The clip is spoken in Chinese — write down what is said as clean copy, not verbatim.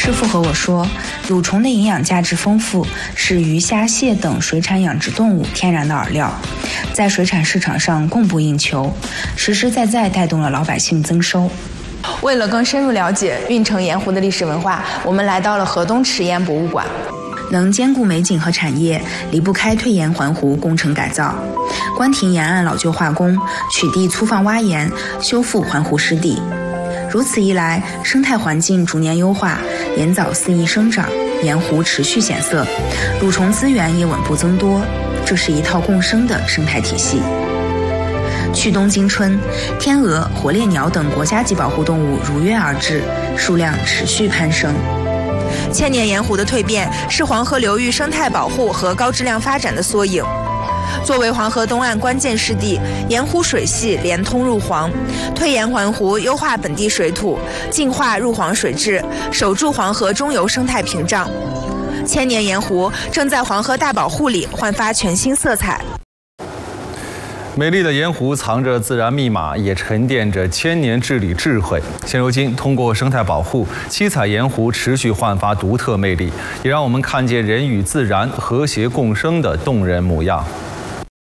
师傅和我说，蠕虫的营养价值丰富，是鱼虾蟹等水产养殖动物天然的饵料，在水产市场上供不应求，实实在在带动了老百姓增收。 为了更深入了解运城盐湖的历史文化，我们来到了河东池盐博物馆。 能兼顾美景和产业，离不开退盐环湖工程改造。关亭沿岸老旧化工，取缔粗放挖盐，修复环湖湿地。如此一来，生态环境逐年优化，盐藻肆意生长，盐湖持续显色，蠕虫资源也稳步增多。这是一套共生的生态体系。去冬惊春，天鹅、火烈鸟等国家级保护动物如约而至，数量持续攀升。 千年盐湖的蜕变是黄河流域生态保护和高质量发展的缩影。作为黄河东岸关键湿地，盐湖水系连通入黄，退盐环湖，优化本地水土，净化入黄水质，守住黄河中游生态屏障。千年盐湖正在黄河大保护里焕发全新色彩。 美丽的盐湖藏着自然密码，也沉淀着千年治理智慧。现如今，通过生态保护，七彩盐湖持续焕发独特魅力，也让我们看见人与自然和谐共生的动人模样。